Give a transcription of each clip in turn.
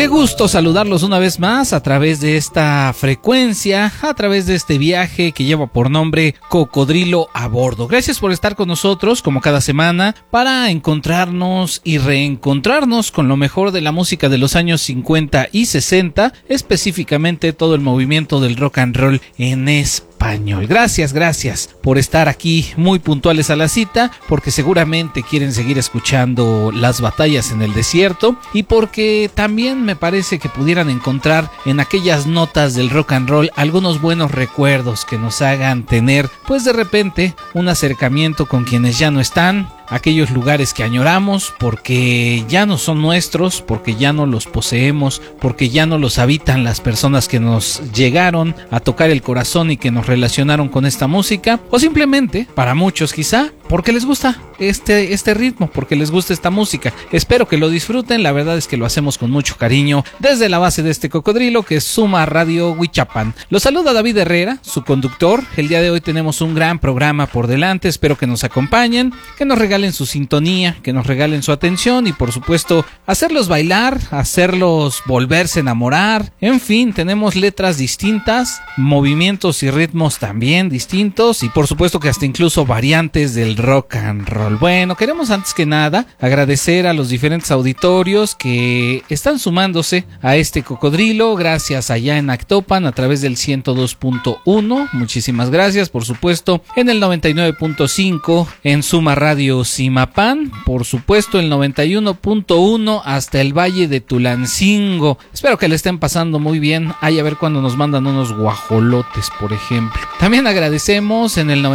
gusto saludarlos una vez más a través de esta frecuencia, a través de este viaje que lleva por nombre Cocodrilo a Bordo. Gracias por estar con nosotros como cada semana para encontrarnos y reencontrarnos con lo mejor de la música de los años 50 y 60, específicamente todo el movimiento del rock and roll en español. Gracias por estar aquí muy puntuales a la cita, porque seguramente quieren seguir escuchando las batallas en el desierto y porque también me parece que pudieran encontrar en aquellas notas del rock and roll algunos buenos recuerdos que nos hagan tener, pues de repente, un acercamiento con quienes ya no están, aquellos lugares que añoramos porque ya no son nuestros, porque ya no los poseemos, porque ya no los habitan las personas que nos llegaron a tocar el corazón y que nos relacionaron con esta música, o simplemente, para muchos quizá, porque les gusta este ritmo, porque les gusta esta música. Espero que lo disfruten, la verdad es que lo hacemos con mucho cariño desde la base de este cocodrilo que es Suma Radio Huichapan. Los saluda David Herrera, su conductor. El día de hoy tenemos un gran programa por delante, espero que nos acompañen, que nos regalen su sintonía, que nos regalen su atención y por supuesto hacerlos bailar, hacerlos volverse a enamorar. En fin, tenemos letras distintas, movimientos y ritmos también distintos y por supuesto que hasta incluso variantes del rock and roll. Bueno, queremos antes que nada agradecer a los diferentes auditorios que están sumándose a este cocodrilo, gracias allá en Actopan a través del 102.1, muchísimas gracias, por supuesto en el 99.5 en Suma Radio Simapán, por supuesto el 91.1 hasta el Valle de Tulancingo. Espero que le estén pasando muy bien, ahí a ver cuando nos mandan unos guajolotes, por ejemplo. También agradecemos en el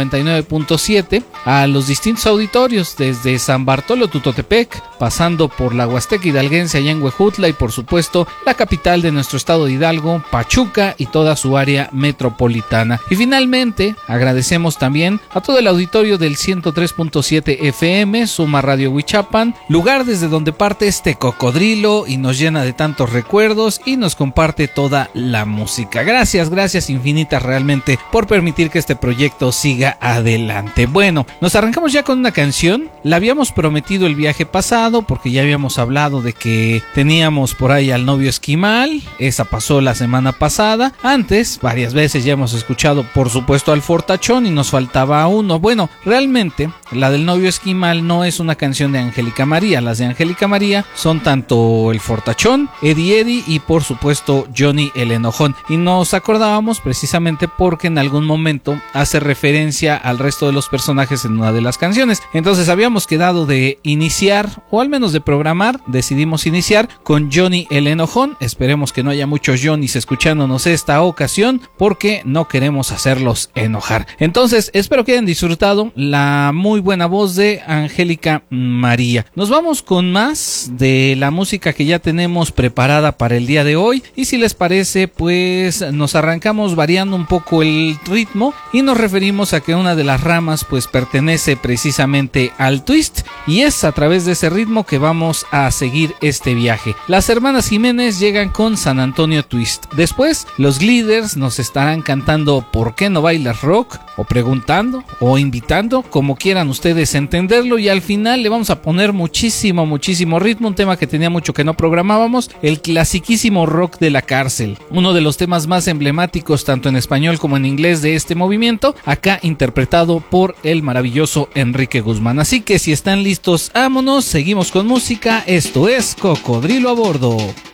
99.7 a los distintos auditorios desde San Bartolo Tutotepec, pasando por la Huasteca Hidalguense allá en Huejutla y por supuesto la capital de nuestro estado de Hidalgo, Pachuca y toda su área metropolitana. Y finalmente agradecemos también a todo el auditorio del 103.7 FM, Suma Radio Huichapan, lugar desde donde parte este cocodrilo y nos llena de tantos recuerdos y nos comparte toda la música. Gracias infinitas realmente por permitir que este proyecto siga adelante. Bueno, nos arrancamos ya con una canción. La habíamos prometido el viaje pasado porque ya habíamos hablado de que teníamos por ahí al novio esquimal. Esa pasó la semana pasada. Antes, varias veces ya hemos escuchado por supuesto al fortachón y nos faltaba uno. Bueno, realmente la del novio esquimal no es una canción de Angélica María. Las de Angélica María son tanto el fortachón, Eddie y por supuesto Johnny el enojón. Y nos acordábamos precisamente porque en algún momento hace referencia al resto de los personajes en una de las canciones. Entonces habíamos quedado de iniciar, o al menos de programar, decidimos iniciar con Johnny el enojón. Esperemos que no haya muchos Johnnys escuchándonos esta ocasión, porque no queremos hacerlos enojar. Entonces espero que hayan disfrutado la muy buena voz de Angélica María. Nos vamos con más de la música que ya tenemos preparada para el día de hoy, y si les parece pues nos arrancamos variando un poco el ritmo y nos referimos a que una de las ramas pues pertenece precisamente al twist, y es a través de ese ritmo que vamos a seguir este viaje. Las hermanas Jiménez llegan con San Antonio Twist. Después los Gliders nos estarán cantando ¿Por qué no bailas rock? O preguntando o invitando, como quieran ustedes entenderlo, y al final le vamos a poner muchísimo ritmo, un tema que tenía mucho que no programábamos, el clasiquísimo Rock de la Cárcel, uno de los temas más emblemáticos tanto en español como en inglés de este movimiento, acá interpretado por el maravilloso Enrique Guzmán. Así que si están listos, vámonos, seguimos con música. Esto es Cocodrilo a Bordo.